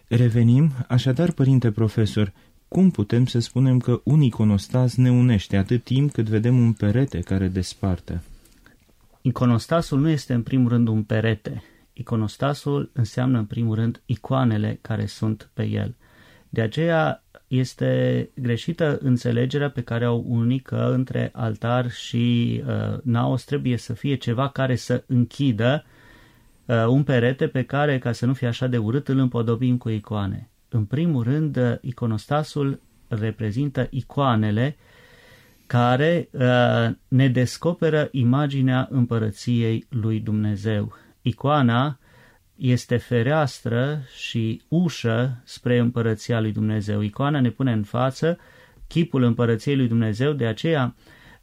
Revenim, așadar, părinte profesor, cum putem să spunem că un iconostas ne unește atât timp cât vedem un perete care desparte? Iconostasul nu este în primul rând un perete. Iconostasul înseamnă în primul rând icoanele care sunt pe el. De aceea este greșită înțelegerea pe care au unii că între altar și naos trebuie să fie ceva care să închidă un perete pe care, ca să nu fie așa de urât, îl împodobim cu icoane. În primul rând, iconostasul reprezintă icoanele care ne descoperă imaginea împărăției lui Dumnezeu. Icoana este fereastră și ușă spre împărăția lui Dumnezeu. Icoana ne pune în față chipul împărăției lui Dumnezeu, de aceea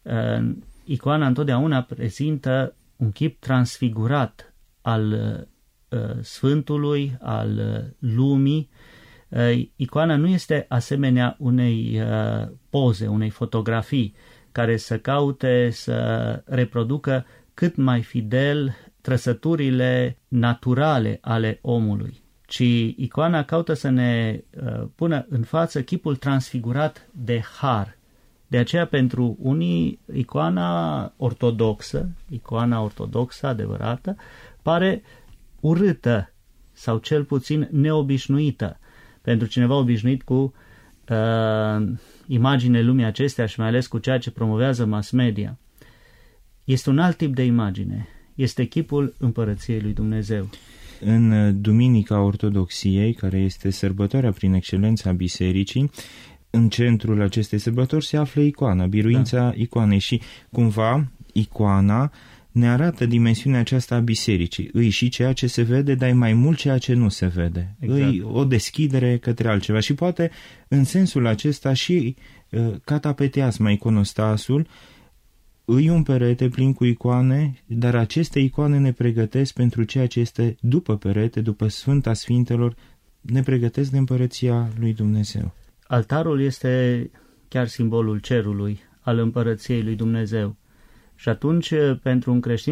icoana întotdeauna prezintă un chip transfigurat al Sfântului, al lumii. Icoana nu este asemenea unei poze, unei fotografii, care să caute să reproducă cât mai fidel trăsăturile naturale ale omului, ci icoana caută să ne pună în față chipul transfigurat de har. De aceea pentru unii icoana ortodoxă adevărată, pare urâtă sau cel puțin neobișnuită. Pentru cineva obișnuit cu imaginile lumii acestea și mai ales cu ceea ce promovează mass media, este un alt tip de imagine. Este chipul împărăției lui Dumnezeu. În Duminica Ortodoxiei, care este sărbătoarea prin excelență a bisericii, în centrul acestei sărbători se află icoana, biruința icoanei și cumva icoana ne arată dimensiunea aceasta a bisericii. Îi și ceea ce se vede, dar e mai mult ceea ce nu se vede. Exact. Îi o deschidere către altceva și poate în sensul acesta și catapeteasma, iconostasul, îi un perete plin cu icoane, dar aceste icoane ne pregătesc pentru ceea ce este după perete, după Sfânta Sfintelor, ne pregătesc de împărăția lui Dumnezeu. Altarul este chiar simbolul cerului, al împărăției lui Dumnezeu. Și atunci, pentru un creștin